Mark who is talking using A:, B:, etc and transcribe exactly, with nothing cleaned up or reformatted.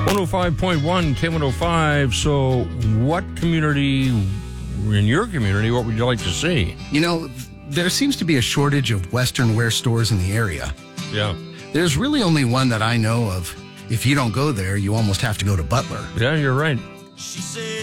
A: one oh five point one, K one oh five. So what community, in your community, what would you like to see?
B: You know, there seems to be a shortage of Western wear stores in the area.
A: Yeah.
B: There's really only one that I know of. If you don't go there, you almost have to go to Butler.
A: Yeah, you're right.